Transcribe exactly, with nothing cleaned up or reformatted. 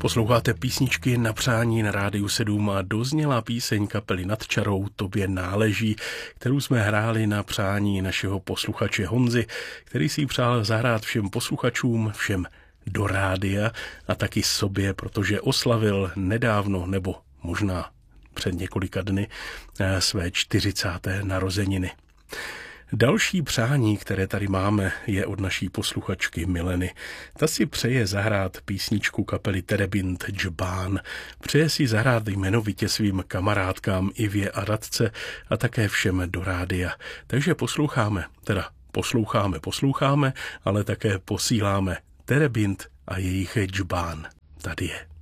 Posloucháte písničky na přání na Rádiu sedm a dozněla píseň kapely Nad čarou Tobě náleží, kterou jsme hráli na přání našeho posluchače Honzy, který si ji přál zahrát všem posluchačům, všem do rádia a taky sobě, protože oslavil nedávno nebo možná před několika dny své čtyřicáté narozeniny. Další přání, které tady máme, je od naší posluchačky Mileny. Ta si přeje zahrát písničku kapely Terebint Džbán. Přeje si zahrát jmenovitě svým kamarádkám Ivě a Radce a také všem do rádia. Takže posloucháme, teda posloucháme, posloucháme, ale také posíláme Terebint a jejich Džbán. Tady je.